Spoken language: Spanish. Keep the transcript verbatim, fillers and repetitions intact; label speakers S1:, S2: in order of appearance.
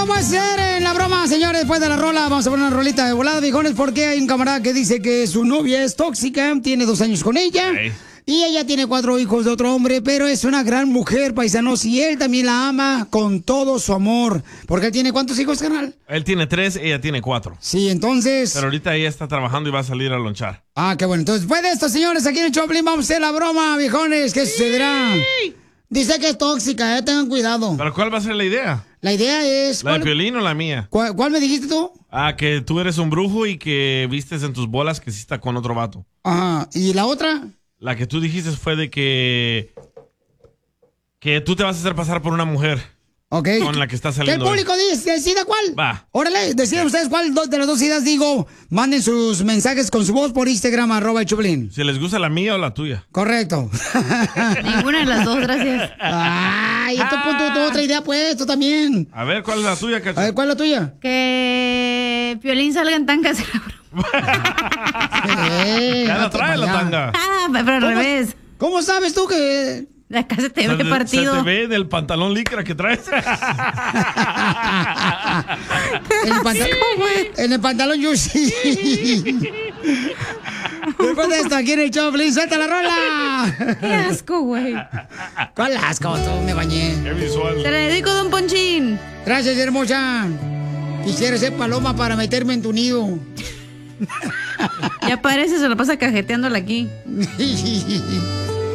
S1: vamos a hacer en la broma, señores? Después de la rola, vamos a poner una rolita de volada, viejones, porque hay un camarada que dice que su novia es tóxica, tiene dos años con ella. Okay. Y ella tiene cuatro hijos de otro hombre, pero es una gran mujer, paisanos, y él también la ama con todo su amor. Porque él tiene ¿cuántos hijos, carnal?
S2: Él tiene tres, ella tiene cuatro.
S1: Sí, entonces...
S2: Pero ahorita ella está trabajando y va a salir a lonchar.
S1: Ah, qué bueno. Entonces, después de esto, señores, aquí en el Choplin vamos a hacer la broma, viejones. ¿Qué sucederá? Dice que es tóxica, eh, tengan cuidado.
S2: ¿Pero cuál va a ser la idea?
S1: La idea es...
S2: ¿La de Piolín o la mía?
S1: ¿Cuál, ¿Cuál me dijiste tú?
S2: Ah, que tú eres un brujo y que vistes en tus bolas que sí está con otro vato.
S1: Ajá. ¿Y la otra?
S2: La que tú dijiste fue de que... Que tú te vas a hacer pasar por una mujer.
S1: Ok.
S2: Con la que está saliendo.
S1: Que el público dice, decida cuál.
S2: Va.
S1: Órale, deciden ustedes cuál de las dos ideas digo. Manden sus mensajes con su voz por Instagram, arroba el Choplin.
S2: Si les gusta la mía o la tuya.
S1: Correcto.
S3: Ninguna de las dos, gracias.
S1: Ay, esto ah. tu, tu otra idea, pues, tú también.
S2: A ver, ¿cuál es la tuya, Cacha?
S1: A ver, ¿cuál es la tuya?
S3: Que Piolín salga en tangas.
S1: eh,
S2: ya la trae la tanga.
S3: Ah, pero al revés.
S1: ¿Cómo sabes tú que...?
S3: Acá se te ve
S2: se
S3: partido.
S2: Se te ve del pantalón licra que traes.
S1: en, el pantalón, en el pantalón yo sí. Después de esto, aquí en el Choplin, ¡suelta la rola!
S3: ¡Qué asco, güey!
S1: ¿Cuál asco? Tú me bañé.
S2: ¡Qué visual!
S3: Te la dedico, don Ponchín.
S1: Gracias, hermosa. Quisiera ser paloma para meterme en tu nido.
S3: Ya parece, se lo pasa cajeteándola aquí.